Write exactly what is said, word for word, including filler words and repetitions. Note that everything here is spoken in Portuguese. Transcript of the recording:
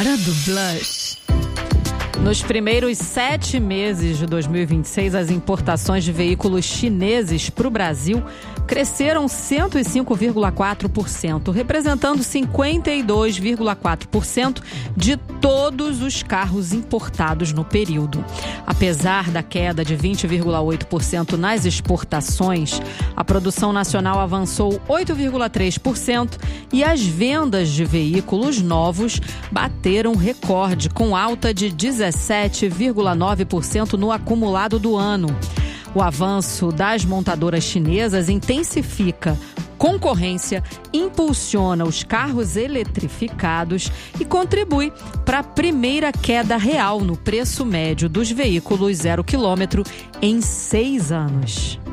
Hora do Blush. Nos primeiros sete meses de dois mil e vinte e seis, as importações de veículos chineses para o Brasil cresceram cento e cinco vírgula quatro por cento, representando cinquenta e dois vírgula quatro por cento de todos os carros importados no período. Apesar da queda de vinte vírgula oito por cento nas exportações, a produção nacional avançou oito vírgula três por cento e as vendas de veículos novos bateram recorde, com alta de dezessete vírgula nove por cento no acumulado do ano. O avanço das montadoras chinesas intensifica concorrência, impulsiona os carros eletrificados e contribui para a primeira queda real no preço médio dos veículos zero quilômetro em seis anos.